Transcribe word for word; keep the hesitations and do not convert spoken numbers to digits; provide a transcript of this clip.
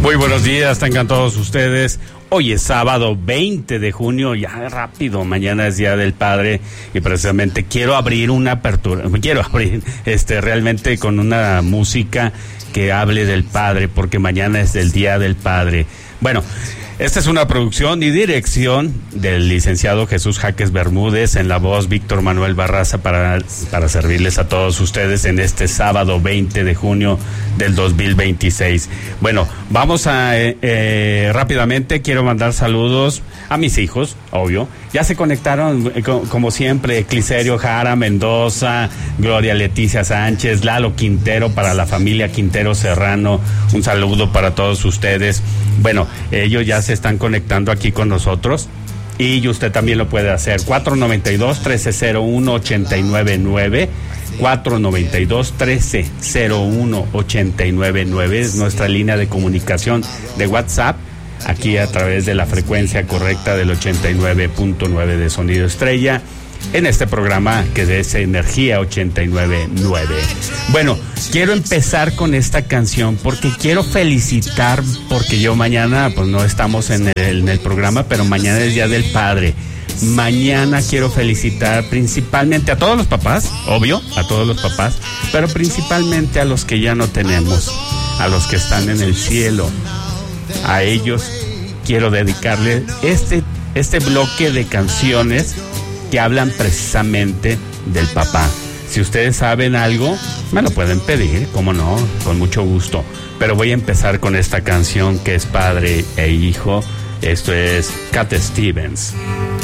Muy buenos días, tengan todos ustedes. Hoy es sábado veinte de junio, ya rápido, mañana es Día del Padre y precisamente quiero abrir una apertura, quiero abrir este realmente con una música que hable del Padre, porque mañana es el Día del Padre. Bueno, esta es una producción y dirección del licenciado Jesús Jaques Bermúdez, en la voz Víctor Manuel Barraza, para, para servirles a todos ustedes en este sábado veinte de junio del dos mil veintiséis. Bueno, vamos a eh, eh, rápidamente, quiero mandar saludos a mis hijos, obvio. Ya se conectaron, eh, co- como siempre, Cliserio Jara Mendoza, Gloria Leticia Sánchez, Lalo Quintero, para la familia Quintero Serrano, un saludo para todos ustedes. Bueno, ellos ya se están conectando aquí con nosotros y usted también lo puede hacer. cuatro noventa y dos, trece cero uno, ochenta y nueve nueve, cuatro noventa y dos, trece cero uno, ochenta y nueve nueve es nuestra línea de comunicación de WhatsApp, aquí a través de la frecuencia correcta del ochenta y nueve punto nueve de Sonido Estrella, en este programa que es Energía ochenta y nueve nueve. Bueno, quiero empezar con esta canción porque quiero felicitar, porque yo mañana, pues no estamos en el, en el programa, pero mañana es Día del Padre. Mañana quiero felicitar principalmente a todos los papás, obvio, a todos los papás, pero principalmente a los que ya no tenemos, a los que están en el cielo. A ellos quiero dedicarle este, este bloque de canciones que hablan precisamente del papá. Si ustedes saben algo, me lo pueden pedir, cómo no, con mucho gusto. Pero voy a empezar con esta canción que es padre e hijo. Esto es Cat Stevens.